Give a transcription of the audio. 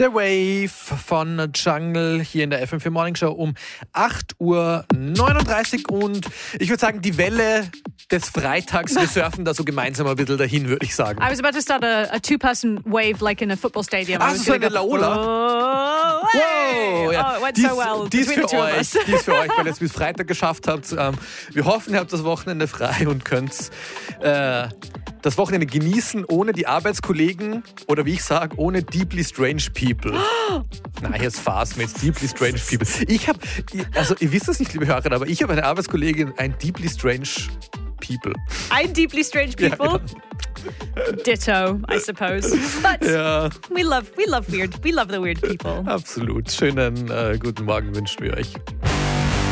The Wave von Jungle hier in der FM4 Morning Show um 8.39 Uhr. Und ich würde sagen, die Welle des Freitags, wir surfen da so gemeinsam ein bisschen dahin, würde ich sagen. I was about to start a two-person wave like in a football stadium. So eine Laola? Oh, hey. Wow, ja. Oh, it went so well. Die ist between für the two of euch, us. die ist für euch, weil ihr es bis Freitag geschafft habt. Wir hoffen, ihr habt das Wochenende frei und könnt das Wochenende genießen, ohne die Arbeitskollegen oder wie ich sage, ohne deeply strange people. Nein, jetzt Spaß mit deeply strange people. Ihr wisst es nicht, liebe Hörer, aber ich habe eine Arbeitskollegin, ein deeply strange people. I'm deeply strange people. Ja, genau. Ditto, I suppose. But Ja, we love the weird people. absolut. Schönen guten Morgen wünschen wir euch.